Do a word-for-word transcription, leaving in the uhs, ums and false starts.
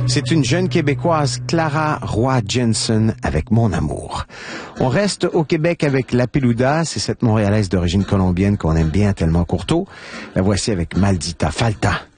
C'est une jeune Québécoise, Clara Roy Jensen, avec Mon Amour. On reste au Québec avec La Peluda, c'est cette Montréalaise d'origine colombienne qu'on aime bien tellement Courteau. La voici avec Maldita Falta.